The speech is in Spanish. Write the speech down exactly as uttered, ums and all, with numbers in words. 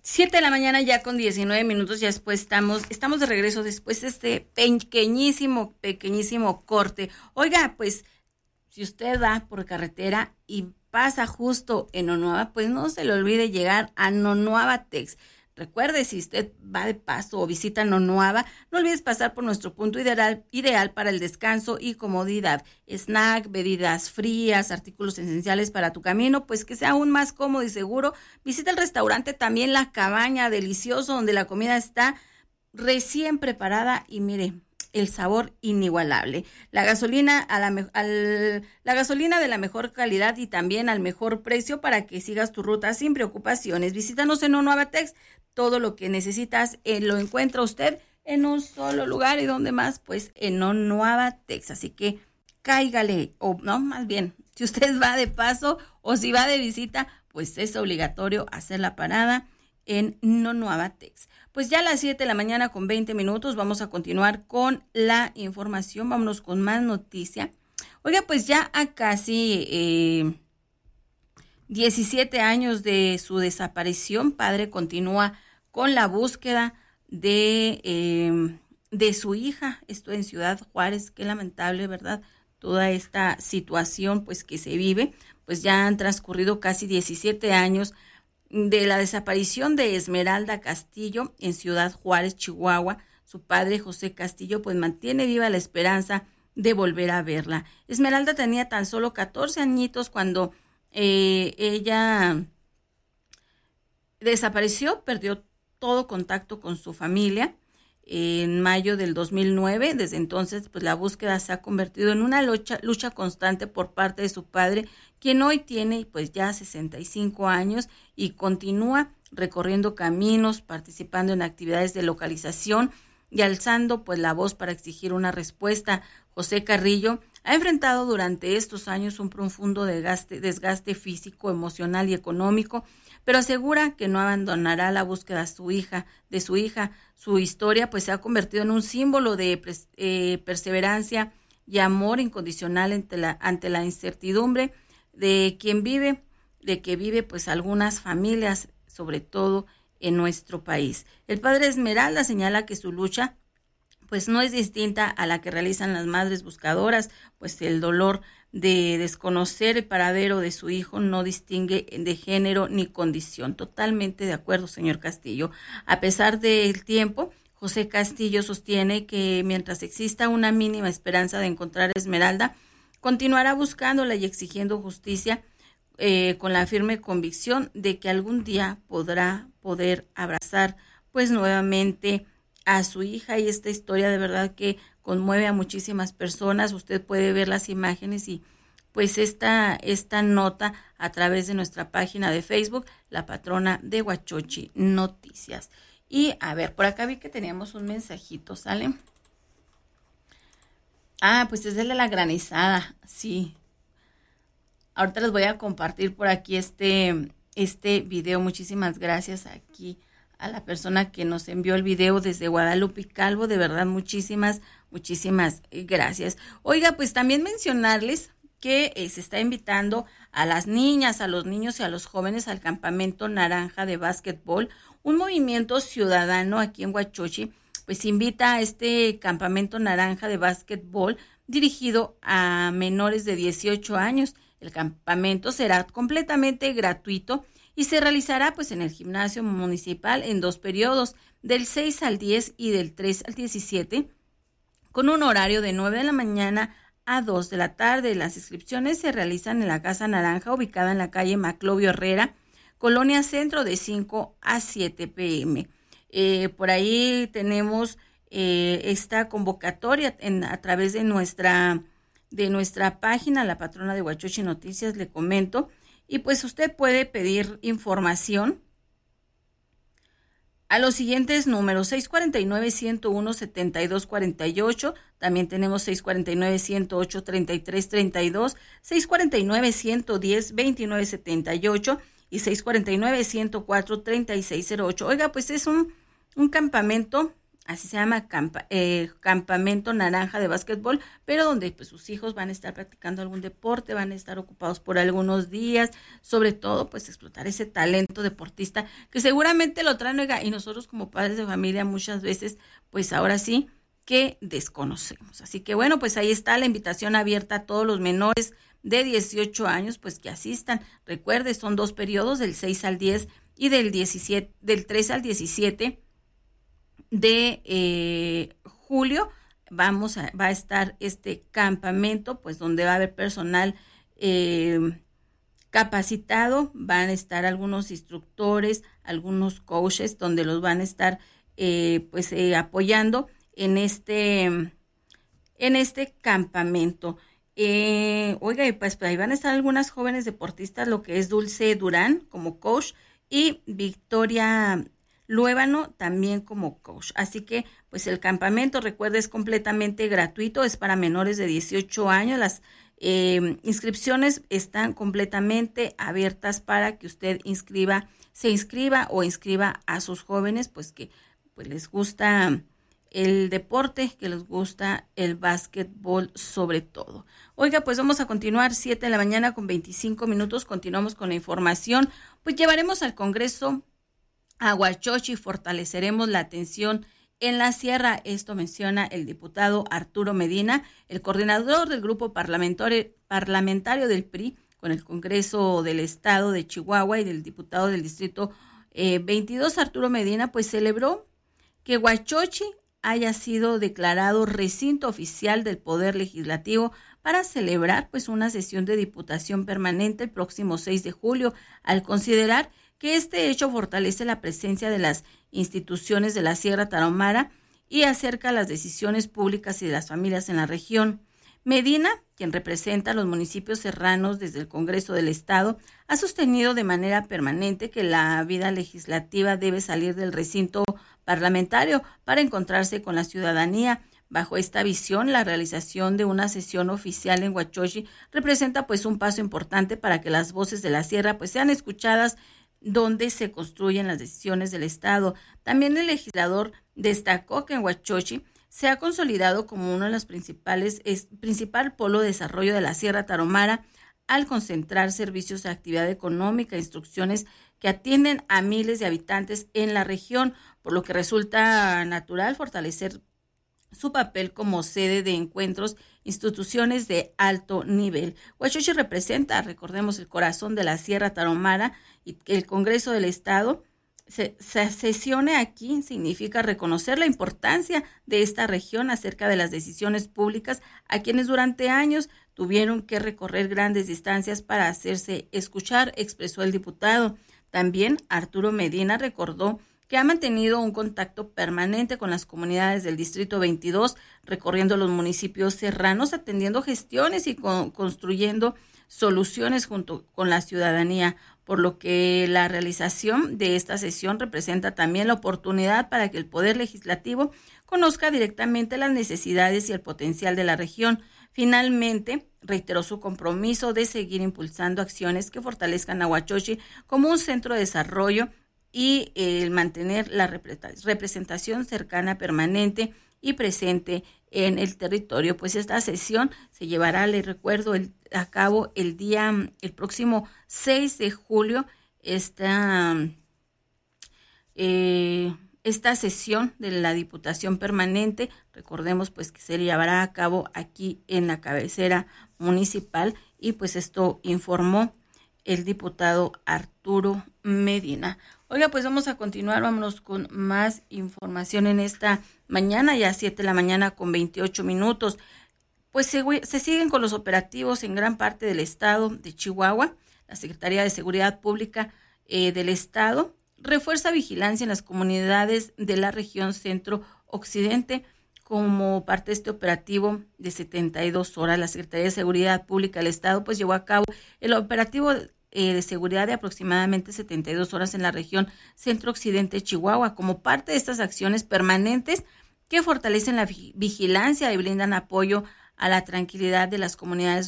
Siete de la mañana ya con diecinueve minutos, ya después estamos, estamos de regreso después de este pequeñísimo, pequeñísimo corte. Oiga, pues si usted va por carretera y pasa justo en Onuaba, pues no se le olvide llegar a Nonuava Tex. Recuerde, si usted va de paso o visita Nonuava, no olvides pasar por nuestro punto ideal, ideal para el descanso y comodidad. Snack, bebidas frías, artículos esenciales para tu camino, pues que sea aún más cómodo y seguro. Visita el restaurante también La Cabaña, delicioso, donde la comida está recién preparada y mire, el sabor inigualable. La gasolina a la, me- al, la gasolina de la mejor calidad y también al mejor precio para que sigas tu ruta sin preocupaciones. Visítanos en Onuava Tex. Todo lo que necesitas eh, lo encuentra usted en un solo lugar. ¿Y dónde más? Pues en Onuava Tex. Así que cáigale, o no, más bien, si usted va de paso o si va de visita, pues es obligatorio hacer la parada en Nonuava Tex. Pues ya a las siete de la mañana con veinte minutos vamos a continuar con la información. Vámonos con más noticia. Oiga, pues ya a casi eh, diecisiete años de su desaparición, padre continúa con la búsqueda de, eh, de su hija. Esto en Ciudad Juárez. Qué lamentable, ¿verdad? Toda esta situación pues que se vive. Pues ya han transcurrido casi diecisiete años de la desaparición de Esmeralda Castillo en Ciudad Juárez, Chihuahua. Su padre, José Castillo, pues mantiene viva la esperanza de volver a verla. Esmeralda tenía tan solo catorce añitos cuando eh, ella desapareció, perdió todo contacto con su familia en mayo del dos mil nueve. Desde entonces, pues la búsqueda se ha convertido en una lucha, lucha constante por parte de su padre, quien hoy tiene pues ya sesenta y cinco años y continúa recorriendo caminos, participando en actividades de localización y alzando pues la voz para exigir una respuesta. José Carrillo ha enfrentado durante estos años un profundo desgaste, desgaste físico, emocional y económico, pero asegura que no abandonará la búsqueda de su hija, de su hija. Su historia pues se ha convertido en un símbolo de eh, perseverancia y amor incondicional ante la, ante la incertidumbre de quien vive, de que vive pues algunas familias, sobre todo en nuestro país. El padre Esmeralda señala que su lucha pues no es distinta a la que realizan las madres buscadoras, pues el dolor de desconocer el paradero de su hijo no distingue de género ni condición. Totalmente de acuerdo, señor Castillo. A pesar del tiempo, José Castillo sostiene que mientras exista una mínima esperanza de encontrar a Esmeralda, continuará buscándola y exigiendo justicia eh, con la firme convicción de que algún día podrá poder abrazar pues nuevamente a su hija. Y esta historia de verdad que conmueve a muchísimas personas. Usted puede ver las imágenes y pues esta, esta nota a través de nuestra página de Facebook, La Patrona de Huachochi Noticias. Y a ver, por acá vi que teníamos un mensajito, ¿sale? Ah, pues es el de la granizada, sí. Ahorita les voy a compartir por aquí este, este video. Muchísimas gracias aquí a la persona que nos envió el video desde Guadalupe Calvo. De verdad, muchísimas, muchísimas gracias. Oiga, pues también mencionarles que eh, se está invitando a las niñas, a los niños y a los jóvenes al Campamento Naranja de Básquetbol, un movimiento ciudadano aquí en Huachochi. Pues invita a este Campamento Naranja de Básquetbol dirigido a menores de dieciocho años. El campamento será completamente gratuito y se realizará pues en el gimnasio municipal en dos periodos, del seis al diez y del tres al diecisiete, con un horario de nueve de la mañana a dos de la tarde. Las inscripciones se realizan en la Casa Naranja, ubicada en la calle Maclovio Herrera, Colonia Centro, de cinco a siete pm. Eh, por ahí tenemos eh, esta convocatoria en, a través de nuestra, de nuestra página, La Patrona de Huachochi Noticias, le comento. Y pues usted puede pedir información a los siguientes números: seis cuatro nueve, uno cero uno, siete dos cuatro ocho, también tenemos seis cuatro nueve, uno cero ocho, tres tres tres dos, seis cuatro nueve, uno uno cero, dos nueve siete ocho y seis cuatro nueve, uno cero cuatro, tres seis cero ocho. Oiga, pues es un, un campamento así se llama, campa, eh, Campamento Naranja de Básquetbol, pero donde pues sus hijos van a estar practicando algún deporte, van a estar ocupados por algunos días, sobre todo pues explotar ese talento deportista que seguramente lo traen, oiga, y nosotros como padres de familia muchas veces pues ahora sí que desconocemos. Así que bueno, pues ahí está la invitación abierta a todos los menores de dieciocho años, pues que asistan. Recuerde, son dos periodos, del seis al diez y del diecisiete, del tres al diecisiete de eh, julio. Vamos a, va a estar este campamento, pues donde va a haber personal eh, capacitado, van a estar algunos instructores, algunos coaches, donde los van a estar eh, pues eh, apoyando en este, en este campamento. Eh, oiga, pues, pues ahí van a estar algunas jóvenes deportistas, lo que es Dulce Durán como coach y Victoria Luébano también como coach. Así que pues el campamento, recuerda, es completamente gratuito, es para menores de dieciocho años. Las eh, inscripciones están completamente abiertas para que usted inscriba, se inscriba o inscriba a sus jóvenes, pues que pues les gusta el deporte, que les gusta el básquetbol sobre todo. Oiga, pues vamos a continuar, siete de la mañana con veinticinco minutos, continuamos con la información. Pues llevaremos al Congreso a Huachochi y fortaleceremos la atención en la sierra. Esto menciona el diputado Arturo Medina, el coordinador del grupo parlamentario, parlamentario del P R I con el Congreso del Estado de Chihuahua, y del diputado del Distrito eh, veintidós, Arturo Medina, pues celebró que Huachochi haya sido declarado recinto oficial del Poder Legislativo para celebrar pues una sesión de diputación permanente el próximo seis de julio, al considerar que este hecho fortalece la presencia de las instituciones de la Sierra Tarahumara y acerca las decisiones públicas y de las familias en la región. Medina, quien representa a los municipios serranos desde el Congreso del Estado, ha sostenido de manera permanente que la vida legislativa debe salir del recinto parlamentario para encontrarse con la ciudadanía. Bajo esta visión, la realización de una sesión oficial en Huachochi representa pues un paso importante para que las voces de la sierra pues sean escuchadas donde se construyen las decisiones del Estado. También el legislador destacó que en Huachochi se ha consolidado como uno de los principales, es, principal polo de desarrollo de la Sierra Tarahumara, al concentrar servicios de actividad económica e instrucciones que atienden a miles de habitantes en la región, por lo que resulta natural fortalecer su papel como sede de encuentros, instituciones de alto nivel. Huachochi representa, recordemos, el corazón de la Sierra Tarahumara, y que el Congreso del Estado se, se sesione aquí significa reconocer la importancia de esta región acerca de las decisiones públicas a quienes durante años tuvieron que recorrer grandes distancias para hacerse escuchar, expresó el diputado. También Arturo Medina recordó que ha mantenido un contacto permanente con las comunidades del Distrito veintidós, recorriendo los municipios serranos, atendiendo gestiones y con, construyendo soluciones junto con la ciudadanía, por lo que la realización de esta sesión representa también la oportunidad para que el Poder Legislativo conozca directamente las necesidades y el potencial de la región. Finalmente, reiteró su compromiso de seguir impulsando acciones que fortalezcan a Huachochi como un centro de desarrollo y el eh, mantener la representación cercana, permanente y presente en el territorio. Pues esta sesión se llevará, les recuerdo, el, a cabo el día, el próximo seis de julio, esta, eh, esta sesión de la Diputación Permanente, recordemos pues que se llevará a cabo aquí en la cabecera municipal, y pues esto informó el diputado Arturo Medina. Oiga, pues vamos a continuar, vámonos con más información en esta mañana, ya siete de la mañana con veintiocho minutos. Pues se, se siguen con los operativos en gran parte del estado de Chihuahua. La Secretaría de Seguridad Pública eh, del Estado refuerza vigilancia en las comunidades de la región centro-occidente como parte de este operativo de setenta y dos horas. La Secretaría de Seguridad Pública del Estado pues llevó a cabo el operativo Eh, de seguridad de aproximadamente setenta y dos horas en la región centro-occidente de Chihuahua, como parte de estas acciones permanentes que fortalecen la vigilancia y brindan apoyo a la tranquilidad de las comunidades